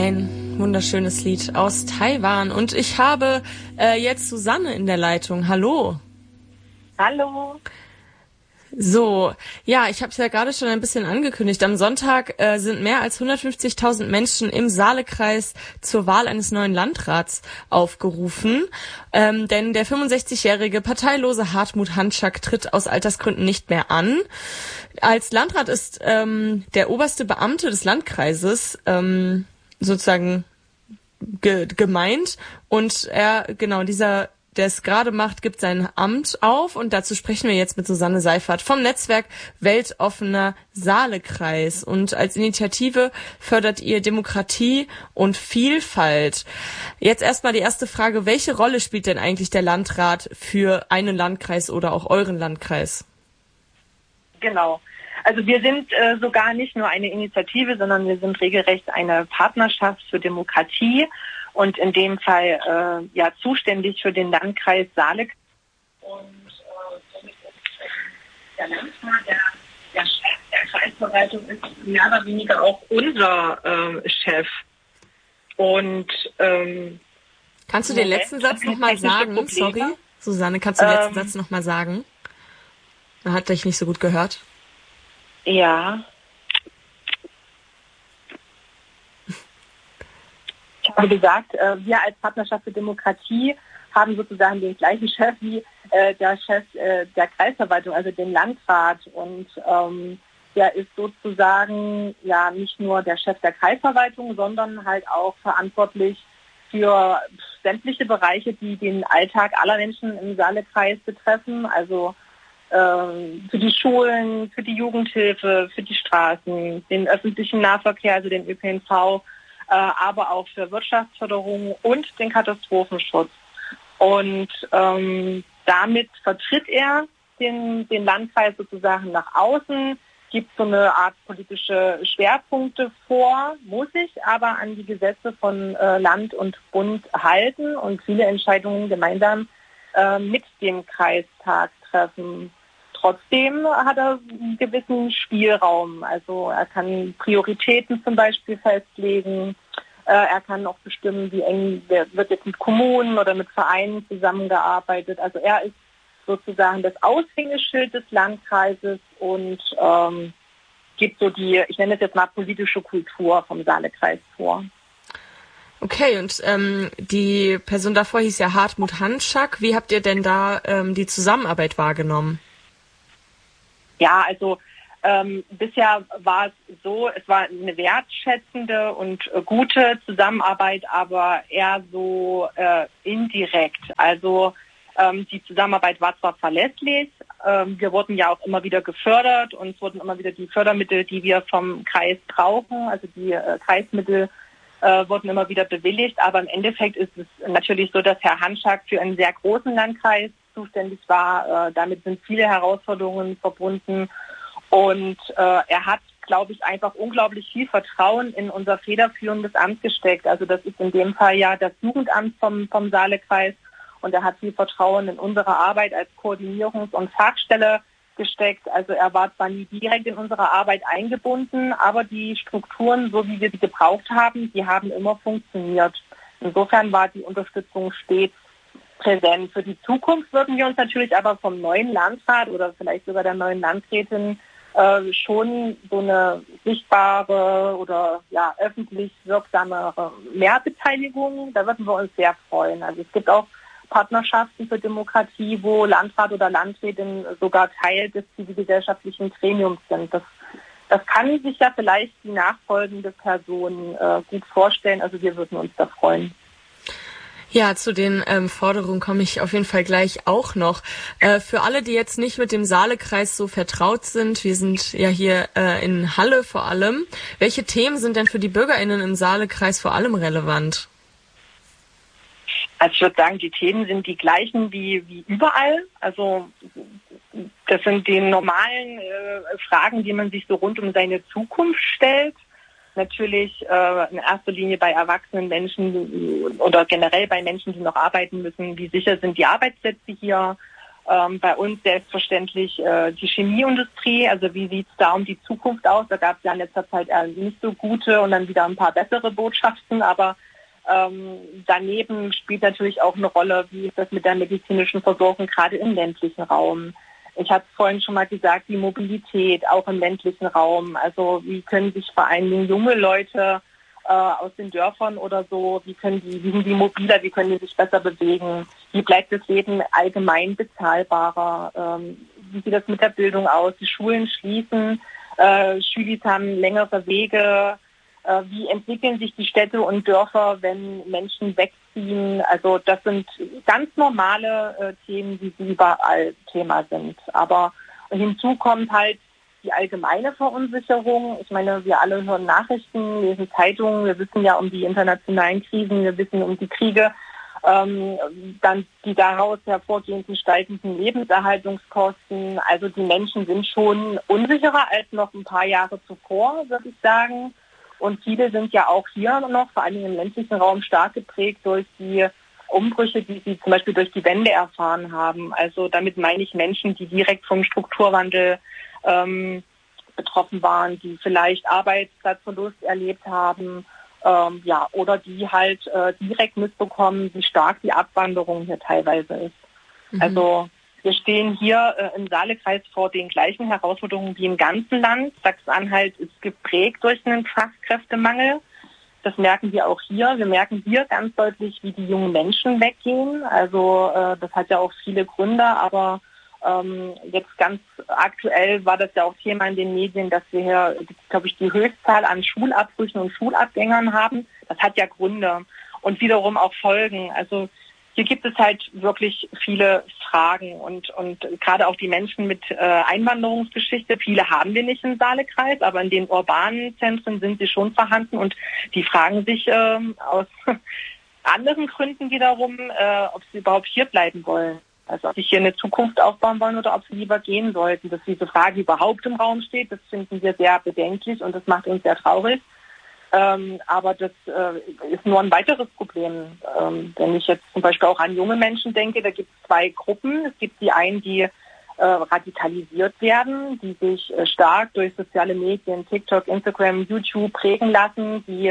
Ein wunderschönes Lied aus Taiwan. Und ich habe jetzt Susanne in der Leitung. Hallo. Hallo. So, ja, ich habe es ja gerade schon ein bisschen angekündigt. Am Sonntag sind mehr als 150.000 Menschen im Saalekreis zur Wahl eines neuen Landrats aufgerufen. Denn der 65-jährige parteilose Hartmut Hanschak tritt aus Altersgründen nicht mehr an. Als Landrat ist der oberste Beamte des Landkreises sozusagen gemeint. Und der es gerade macht, gibt sein Amt auf, und dazu sprechen wir jetzt mit Susanne Seifert vom Netzwerk Weltoffener Saalekreis. Und als Initiative fördert ihr Demokratie und Vielfalt. Jetzt erstmal die erste Frage: Welche Rolle spielt denn eigentlich der Landrat für einen Landkreis oder auch euren Landkreis? Genau. Also wir sind sogar nicht nur eine Initiative, sondern wir sind regelrecht eine Partnerschaft für Demokratie. Und in dem Fall zuständig für den Landkreis Saalekreis. Und der Landrat, der Chef der Kreisverwaltung, ist mehr oder weniger auch unser Chef. Und kannst du den letzten Satz nochmal sagen? Sorry, Susanne, kannst du den letzten Satz nochmal sagen? Man hat dich nicht so gut gehört. Ja. Ich habe gesagt, wir als Partnerschaft für Demokratie haben sozusagen den gleichen Chef wie der Chef der Kreisverwaltung, also den Landrat. Und der ist sozusagen ja nicht nur der Chef der Kreisverwaltung, sondern halt auch verantwortlich für sämtliche Bereiche, die den Alltag aller Menschen im Saalekreis betreffen. Also für die Schulen, für die Jugendhilfe, für die Straßen, den öffentlichen Nahverkehr, also den ÖPNV, aber auch für Wirtschaftsförderung und den Katastrophenschutz. Und damit vertritt er den Landkreis sozusagen nach außen, gibt so eine Art politische Schwerpunkte vor, muss sich aber an die Gesetze von Land und Bund halten und viele Entscheidungen gemeinsam mit dem Kreistag treffen. Trotzdem hat er einen gewissen Spielraum. Also er kann Prioritäten zum Beispiel festlegen. Er kann auch bestimmen, wie eng wird jetzt mit Kommunen oder mit Vereinen zusammengearbeitet. Also er ist sozusagen das Aushängeschild des Landkreises und gibt so die, ich nenne es jetzt mal, politische Kultur vom Saalekreis vor. Okay, und die Person davor hieß ja Hartmut Hanschak. Wie habt ihr denn da die Zusammenarbeit wahrgenommen? Ja, also bisher war es so, es war eine wertschätzende und gute Zusammenarbeit, aber eher so indirekt. Also die Zusammenarbeit war zwar verlässlich, wir wurden ja auch immer wieder gefördert und es wurden immer wieder die Fördermittel, die wir vom Kreis brauchen, also die Kreismittel, wurden immer wieder bewilligt. Aber im Endeffekt ist es natürlich so, dass Herr Hanschak für einen sehr großen Landkreis zuständig war. Damit sind viele Herausforderungen verbunden. Und er hat, glaube ich, einfach unglaublich viel Vertrauen in unser federführendes Amt gesteckt. Also das ist in dem Fall ja das Jugendamt vom Saalekreis. Und er hat viel Vertrauen in unsere Arbeit als Koordinierungs- und Fachstelle gesteckt. Also er war zwar nie direkt in unsere Arbeit eingebunden, aber die Strukturen, so wie wir sie gebraucht haben, die haben immer funktioniert. Insofern war die Unterstützung stets präsent. Für die Zukunft würden wir uns natürlich aber vom neuen Landrat oder vielleicht sogar der neuen Landrätin schon so eine sichtbare oder ja öffentlich wirksamere Mehrbeteiligung, da würden wir uns sehr freuen. Also es gibt auch Partnerschaften für Demokratie, wo Landrat oder Landrätin sogar Teil des zivilgesellschaftlichen Gremiums sind. Das kann sich ja vielleicht die nachfolgende Person gut vorstellen. Also wir würden uns da freuen. Ja, zu den Forderungen komme ich auf jeden Fall gleich auch noch. Für alle, die jetzt nicht mit dem Saalekreis so vertraut sind, wir sind ja hier in Halle vor allem. Welche Themen sind denn für die BürgerInnen im Saalekreis vor allem relevant? Also ich würde sagen, die Themen sind die gleichen wie überall. Also das sind die normalen Fragen, die man sich so rund um seine Zukunft stellt. Natürlich in erster Linie bei erwachsenen Menschen oder generell bei Menschen, die noch arbeiten müssen. Wie sicher sind die Arbeitsplätze hier? Bei uns selbstverständlich die Chemieindustrie. Also wie sieht es da um die Zukunft aus? Da gab es ja in letzter Zeit eher nicht so gute und dann wieder ein paar bessere Botschaften. Aber daneben spielt natürlich auch eine Rolle, wie ist das mit der medizinischen Versorgung gerade im ländlichen Raum. Ich hatte vorhin schon mal gesagt, die Mobilität auch im ländlichen Raum. Also wie können sich vor allen Dingen junge Leute aus den Dörfern oder so, wie sind die mobiler, wie können die sich besser bewegen, wie bleibt das Leben allgemein bezahlbarer, wie sieht das mit der Bildung aus, die Schulen schließen, Schüler haben längere Wege, wie entwickeln sich die Städte und Dörfer, wenn Menschen wegziehen, also das sind ganz normale Themen, die überall Thema sind, aber hinzu kommt halt die allgemeine Verunsicherung. Ich meine, wir alle hören Nachrichten, lesen Zeitungen, wir wissen ja um die internationalen Krisen, wir wissen um die Kriege, dann die daraus hervorgehenden steigenden Lebenserhaltungskosten. Also die Menschen sind schon unsicherer als noch ein paar Jahre zuvor, würde ich sagen. Und viele sind ja auch hier noch, vor allem im ländlichen Raum, stark geprägt durch die Umbrüche, die sie zum Beispiel durch die Wende erfahren haben. Also damit meine ich Menschen, die direkt vom Strukturwandel betroffen waren, die vielleicht Arbeitsplatzverlust erlebt haben, oder die halt direkt mitbekommen, wie stark die Abwanderung hier teilweise ist. Mhm. Also wir stehen hier im Saalekreis vor den gleichen Herausforderungen wie im ganzen Land. Sachsen-Anhalt ist geprägt durch einen Fachkräftemangel. Das merken wir auch hier. Wir merken hier ganz deutlich, wie die jungen Menschen weggehen. Also das hat ja auch viele Gründe, aber jetzt ganz aktuell war das ja auch Thema in den Medien, dass wir hier, glaube ich, die Höchstzahl an Schulabbrüchen und Schulabgängern haben. Das hat ja Gründe und wiederum auch Folgen. Also hier gibt es halt wirklich viele Fragen und gerade auch die Menschen mit Einwanderungsgeschichte. Viele haben wir nicht im Saalekreis, aber in den urbanen Zentren sind sie schon vorhanden und die fragen sich aus anderen Gründen wiederum, ob sie überhaupt hier bleiben wollen. Also ob sie hier eine Zukunft aufbauen wollen oder ob sie lieber gehen sollten. Dass diese Frage überhaupt im Raum steht, das finden wir sehr bedenklich und das macht uns sehr traurig. Aber das ist nur ein weiteres Problem. Wenn ich jetzt zum Beispiel auch an junge Menschen denke, da gibt es zwei Gruppen. Es gibt die einen, die radikalisiert werden, die sich stark durch soziale Medien, TikTok, Instagram, YouTube prägen lassen, die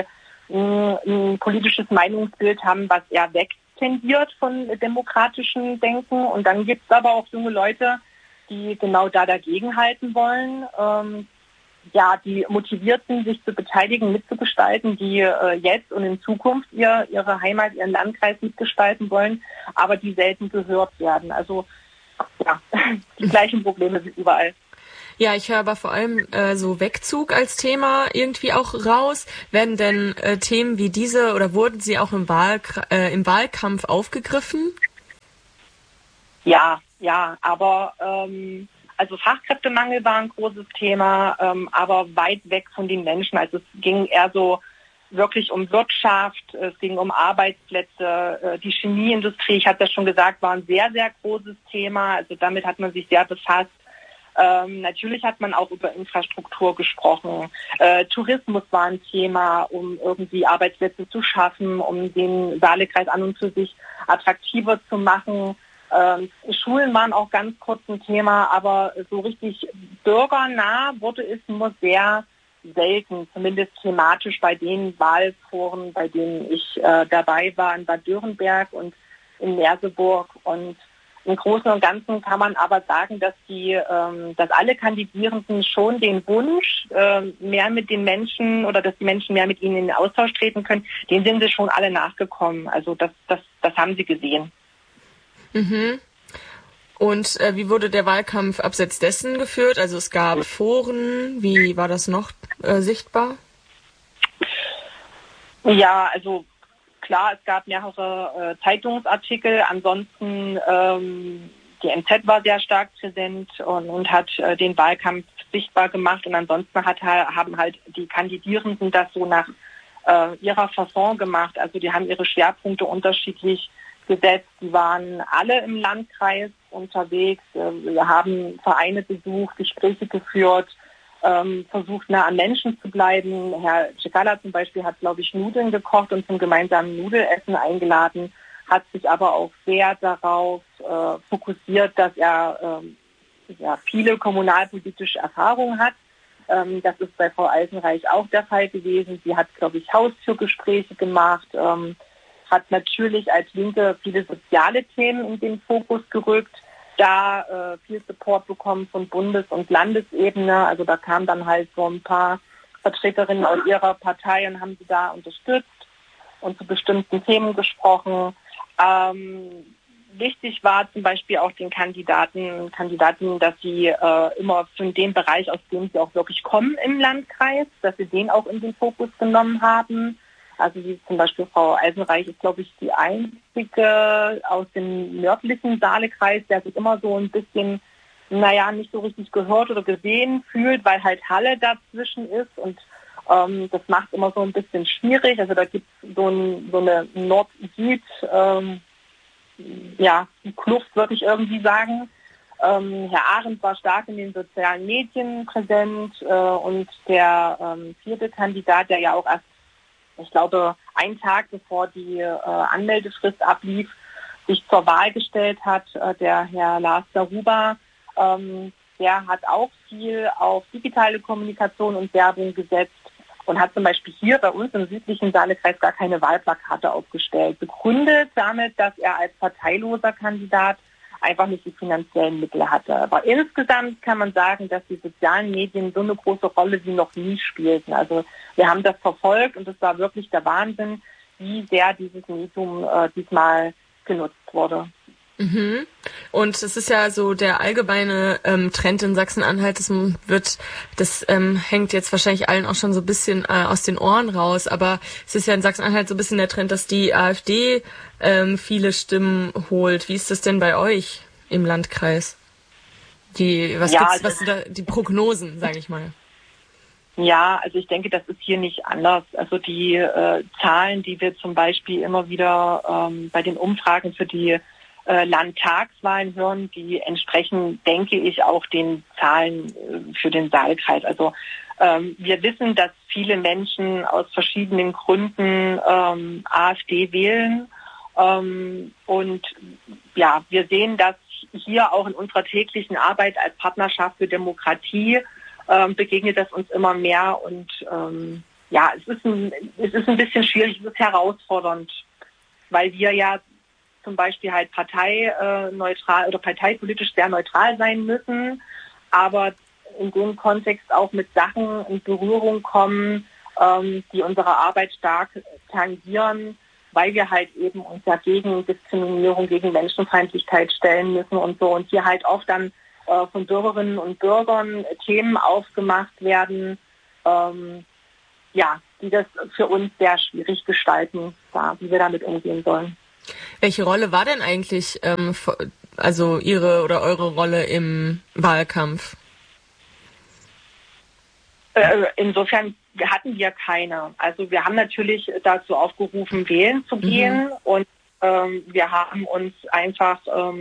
ein politisches Meinungsbild haben, was eher wegtendiert von demokratischen Denken. Und dann gibt es aber auch junge Leute, die genau da dagegenhalten wollen, die motiviert sind, sich zu beteiligen, mitzugestalten, die jetzt und in Zukunft ihre Heimat, ihren Landkreis mitgestalten wollen, aber die selten gehört werden. Also ja, die gleichen Probleme sind überall. Ja, ich höre aber vor allem so Wegzug als Thema irgendwie auch raus. Werden denn Themen wie diese oder wurden sie auch im Wahlkampf aufgegriffen? Ja, aber also Fachkräftemangel war ein großes Thema, aber weit weg von den Menschen. Also es ging eher so wirklich um Wirtschaft, es ging um Arbeitsplätze, die Chemieindustrie, ich hatte das schon gesagt, war ein sehr, sehr großes Thema. Also damit hat man sich sehr befasst. Natürlich hat man auch über Infrastruktur gesprochen. Tourismus war ein Thema, um irgendwie Arbeitsplätze zu schaffen, um den Saalekreis an und für sich attraktiver zu machen. Schulen waren auch ganz kurz ein Thema, aber so richtig bürgernah wurde es nur sehr selten, zumindest thematisch bei den Wahlforen, bei denen ich dabei war, in Bad Dürrenberg und in Merseburg. Und im Großen und Ganzen kann man aber sagen, dass dass alle Kandidierenden schon den Wunsch, mehr mit den Menschen oder dass die Menschen mehr mit ihnen in den Austausch treten können, den sind sie schon alle nachgekommen. Also das haben sie gesehen. Mhm. Und wie wurde der Wahlkampf abseits dessen geführt? Also es gab Foren, wie war das noch sichtbar? Ja, also klar, es gab mehrere Zeitungsartikel. Ansonsten die NZ war sehr stark präsent und hat den Wahlkampf sichtbar gemacht. Und ansonsten haben halt die Kandidierenden das so nach ihrer Fasson gemacht. Also die haben ihre Schwerpunkte unterschiedlich gesetzt. Die waren alle im Landkreis unterwegs. Wir haben Vereine besucht, Gespräche geführt, versucht, nah an Menschen zu bleiben. Herr Cekala zum Beispiel hat, glaube ich, Nudeln gekocht und zum gemeinsamen Nudelessen eingeladen. hat sich aber auch sehr darauf fokussiert, dass er viele kommunalpolitische Erfahrungen hat. Das ist bei Frau Eisenreich auch der Fall gewesen. Sie hat, glaube ich, Haustürgespräche gemacht, hat natürlich als Linke viele soziale Themen in den Fokus gerückt, da viel Support bekommen von Bundes- und Landesebene. Also da kamen dann halt so ein paar Vertreterinnen aus ihrer Partei und haben sie da unterstützt und zu bestimmten Themen gesprochen. Wichtig war zum Beispiel auch den Kandidatinnen, dass sie immer von dem Bereich, aus dem sie auch wirklich kommen im Landkreis, dass sie den auch in den Fokus genommen haben. Also wie zum Beispiel Frau Eisenreich ist, glaube ich, die einzige aus dem nördlichen Saalekreis, der sich immer so ein bisschen, nicht so richtig gehört oder gesehen fühlt, weil halt Halle dazwischen ist und das macht immer so ein bisschen schwierig. Also da gibt es so eine Nord-Süd, Kluft, würde ich irgendwie sagen. Herr Arendt war stark in den sozialen Medien präsent und der vierte Kandidat, der ja auch erst, ich glaube, einen Tag bevor die Anmeldefrist ablief, sich zur Wahl gestellt hat, der Herr Lars Daruba, der hat auch viel auf digitale Kommunikation und Werbung gesetzt und hat zum Beispiel hier bei uns im südlichen Saalekreis gar keine Wahlplakate aufgestellt. Begründet damit, dass er als parteiloser Kandidat einfach nicht die finanziellen Mittel hatte. Aber insgesamt kann man sagen, dass die sozialen Medien so eine große Rolle wie noch nie spielten. Also wir haben das verfolgt und es war wirklich der Wahnsinn, wie sehr dieses Medium diesmal genutzt wurde. Mhm. Und es ist ja so der allgemeine Trend in Sachsen-Anhalt, das hängt jetzt wahrscheinlich allen auch schon so ein bisschen aus den Ohren raus, aber es ist ja in Sachsen-Anhalt so ein bisschen der Trend, dass die AfD viele Stimmen holt. Wie ist das denn bei euch im Landkreis? Was sind da die Prognosen, sage ich mal? Ja, also ich denke, das ist hier nicht anders. Also die Zahlen, die wir zum Beispiel immer wieder bei den Umfragen für die Landtagswahlen hören, die entsprechen, denke ich, auch den Zahlen für den Saalkreis. Also wir wissen, dass viele Menschen aus verschiedenen Gründen AfD wählen. Und ja, wir sehen, dass hier auch in unserer täglichen Arbeit als Partnerschaft für Demokratie begegnet das uns immer mehr. Und es ist ein bisschen schwierig, es ist herausfordernd, weil wir ja zum Beispiel halt parteineutral oder parteipolitisch sehr neutral sein müssen, aber in dem Kontext auch mit Sachen in Berührung kommen, die unsere Arbeit stark tangieren, weil wir halt eben uns ja gegen Diskriminierung, gegen Menschenfeindlichkeit stellen müssen und so. Und hier halt auch dann von Bürgerinnen und Bürgern Themen aufgemacht werden, die das für uns sehr schwierig gestalten, wie wir damit umgehen sollen. Welche Rolle war denn eigentlich Ihre oder eure Rolle im Wahlkampf? Insofern hatten wir keine. Also wir haben natürlich dazu aufgerufen, wählen zu gehen und wir haben uns einfach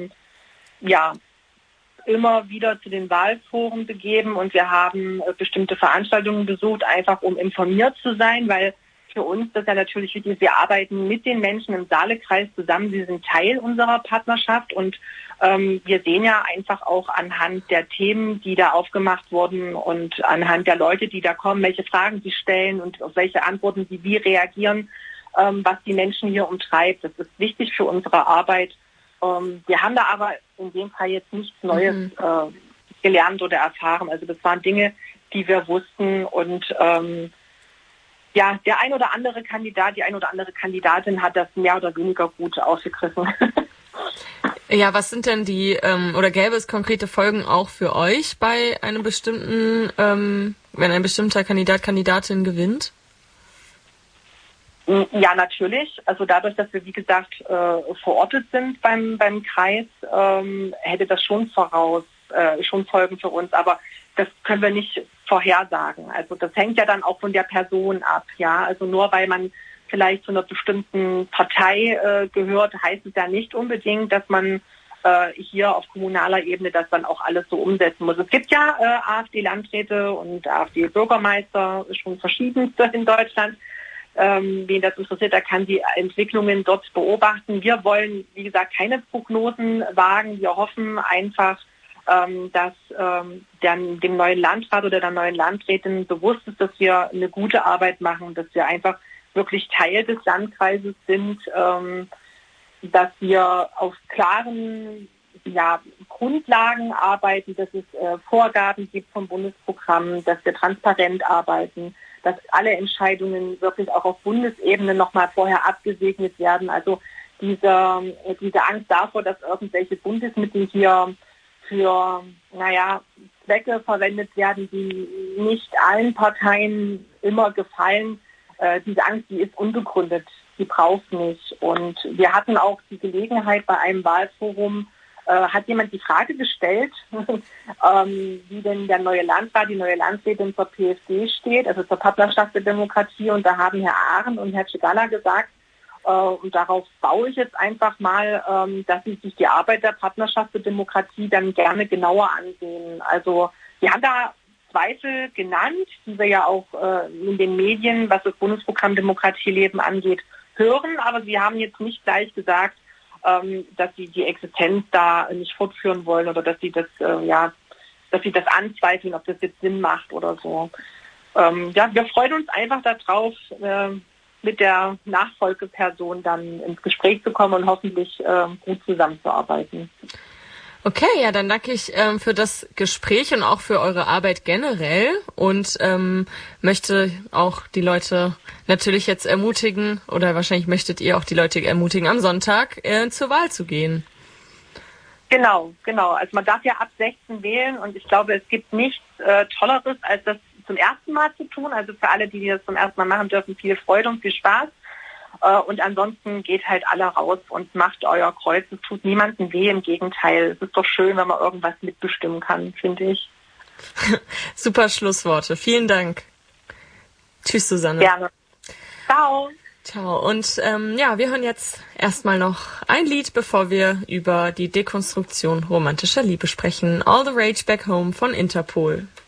immer wieder zu den Wahlforen begeben und wir haben bestimmte Veranstaltungen besucht, einfach um informiert zu sein, weil für uns das ja natürlich wichtig ist, wir arbeiten mit den Menschen im Saalekreis zusammen, sie sind Teil unserer Partnerschaft und wir sehen ja einfach auch anhand der Themen, die da aufgemacht wurden und anhand der Leute, die da kommen, welche Fragen sie stellen und auf welche Antworten sie wie reagieren, was die Menschen hier umtreibt. Das ist wichtig für unsere Arbeit. Wir haben da aber in dem Fall jetzt nichts Neues gelernt oder erfahren. Also das waren Dinge, die wir wussten und der ein oder andere Kandidat, die ein oder andere Kandidatin hat das mehr oder weniger gut aufgegriffen. Ja, was sind denn oder gäbe es konkrete Folgen auch für euch bei einem bestimmten, wenn ein bestimmter Kandidatin gewinnt? Ja, natürlich. Also dadurch, dass wir, wie gesagt, verortet sind beim Kreis, hätte das schon Folgen für uns. Aber das können wir nicht vorhersagen. Also das hängt ja dann auch von der Person ab. Ja, also nur weil man vielleicht zu einer bestimmten Partei gehört, heißt es ja nicht unbedingt, dass man hier auf kommunaler Ebene das dann auch alles so umsetzen muss. Es gibt ja AfD-Landräte und AfD-Bürgermeister, schon verschiedenste in Deutschland, Wen das interessiert, der kann die Entwicklungen dort beobachten. Wir wollen, wie gesagt, keine Prognosen wagen. Wir hoffen einfach, dass dem neuen Landrat oder der neuen Landrätin bewusst ist, dass wir eine gute Arbeit machen, dass wir einfach wirklich Teil des Landkreises sind, dass wir auf klaren Grundlagen arbeiten, dass es Vorgaben gibt vom Bundesprogramm, dass wir transparent arbeiten, dass alle Entscheidungen wirklich auch auf Bundesebene nochmal vorher abgesegnet werden. Also diese Angst davor, dass irgendwelche Bundesmittel hier für Zwecke verwendet werden, die nicht allen Parteien immer gefallen, diese Angst, die ist unbegründet, die braucht nicht. Und wir hatten auch die Gelegenheit bei einem Wahlforum, hat jemand die Frage gestellt, wie denn der neue Landrat, die neue Landrätin zur PSD steht, also zur Partnerschaft der Demokratie. Und da haben Herr Ahren und Herr Cigala gesagt, und darauf baue ich jetzt einfach mal, dass sie sich die Arbeit der Partnerschaft für Demokratie dann gerne genauer ansehen. Also wir haben da Zweifel genannt, die wir ja auch in den Medien, was das Bundesprogramm Demokratieleben angeht, hören. Aber sie haben jetzt nicht gleich gesagt, dass sie die Existenz da nicht fortführen wollen oder dass sie das anzweifeln, ob das jetzt Sinn macht oder so. Wir freuen uns einfach darauf, mit der Nachfolgeperson dann ins Gespräch zu kommen und hoffentlich gut zusammenzuarbeiten. Okay, ja, dann danke ich für das Gespräch und auch für eure Arbeit generell und möchte auch die Leute natürlich jetzt ermutigen, oder wahrscheinlich möchtet ihr auch die Leute ermutigen, am Sonntag zur Wahl zu gehen. Genau. Also man darf ja ab 16 wählen und ich glaube, es gibt nichts Tolleres, als das zum ersten Mal zu tun. Also für alle, die das zum ersten Mal machen dürfen, viel Freude und viel Spaß. Und ansonsten geht halt alle raus und macht euer Kreuz. Es tut niemandem weh, im Gegenteil. Es ist doch schön, wenn man irgendwas mitbestimmen kann, finde ich. Super Schlussworte. Vielen Dank. Tschüss, Susanne. Gerne. Ciao. Ciao. Und wir hören jetzt erstmal noch ein Lied, bevor wir über die Dekonstruktion romantischer Liebe sprechen. All the Rage Back Home von Interpol.